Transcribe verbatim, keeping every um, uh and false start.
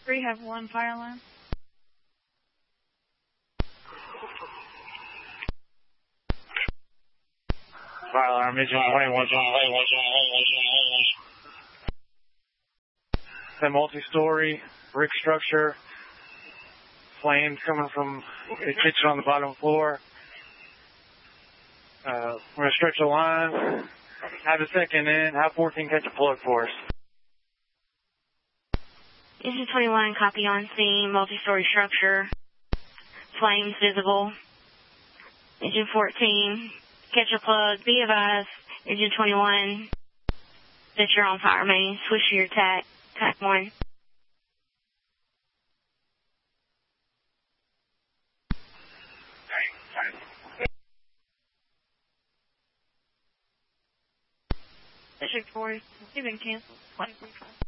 three have one fire alarm. Fire alarm, engine twenty-one. The multi-story brick structure. Flames coming from the kitchen on the bottom floor. Uh, we're going to stretch the line. Have a second in. Have fourteen catch a plug for us. Engine twenty-one, copy on scene, multi-story structure. Flames visible. Engine fourteen, catch a plug. Be advised, Engine twenty-one, that you're on fire main. Switch to your tack. Tack one. District four, you've been canceled. twenty-three.